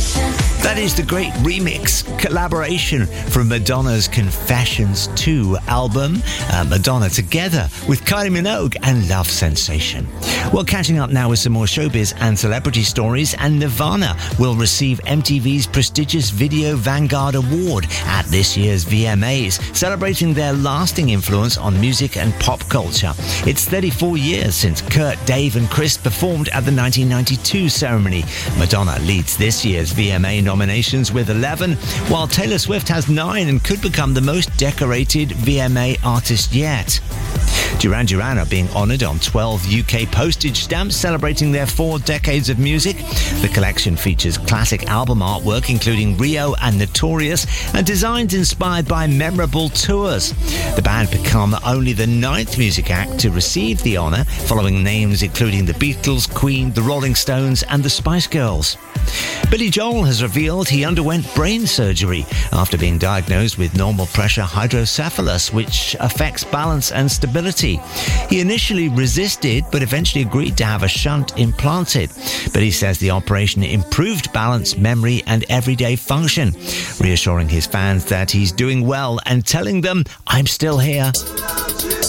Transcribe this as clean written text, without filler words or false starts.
That is the great remix collaboration from Madonna's Confessions 2 album. Madonna together with Kylie Minogue and Love Sensation. Well, catching up now with some more showbiz and celebrity stories, and Nirvana will receive MTV's prestigious Video Vanguard Award at this year's VMAs, celebrating their lasting influence on music and pop culture. It's 34 years since Kurt, Dave and Chris performed at the 1992 ceremony. Madonna leads this year's VMA nominations with 11, while Taylor Swift has 9 and could become the most decorated VMA artist yet. Duran Duran are being honoured on 12 UK postage stamps celebrating their 4 decades of music. The collection features classic album artwork including Rio and Notorious, and designs inspired by memorable tours. The band become only the 9th music act to receive the honour, following names including the Beatles, Queen, the Rolling Stones and the Spice Girls. Billy Joel has revealed he underwent brain surgery after being diagnosed with normal pressure hydrocephalus, which affects balance and stability. He initially resisted, but eventually agreed to have a shunt implanted. But he says the operation improved balance, memory and everyday function, reassuring his fans that he's doing well and telling them, "I'm still here."